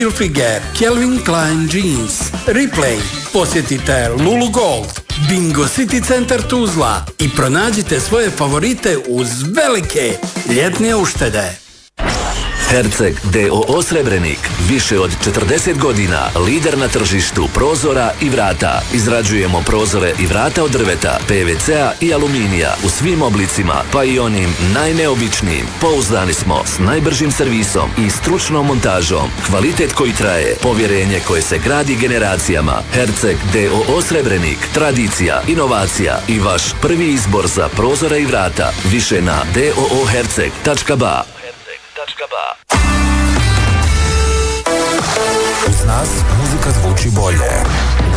Hilfiger, Calvin Klein Jeans, Replay. Posjetite Lulu Gold, Bingo City Centar Tuzla i pronađite svoje favorite uz velike ljetne uštede. Herceg d.o.o. Srebrenik, više od 40 godina, lider na tržištu prozora i vrata. Izrađujemo prozore i vrata od drveta, PVC-a i aluminija u svim oblicima, pa i onim najneobičnijim. Pouzdani smo s najbržim servisom i stručnom montažom. Kvalitet koji traje, povjerenje koje se gradi generacijama. Herceg d.o.o. Srebrenik, tradicija, inovacija i vaš prvi izbor za prozore i vrata. Više na dooherceg.ba. Uz nas muzika zvuči bolje.